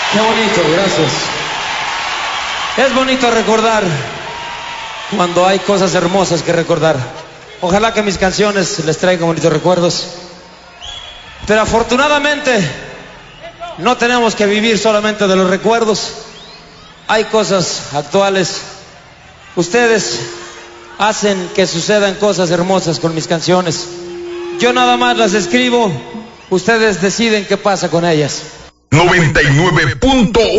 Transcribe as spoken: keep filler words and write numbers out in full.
Qué bonito, gracias. Es bonito recordar cuando hay cosas hermosas que recordar. Ojalá que mis canciones les traigan bonitos recuerdos. Pero afortunadamente no tenemos que vivir solamente de los recuerdos. Hay cosas actuales. Ustedes hacen que sucedan cosas hermosas con mis canciones. Yo nada más las escribo. Ustedes deciden qué pasa con ellas. noventa y nueve punto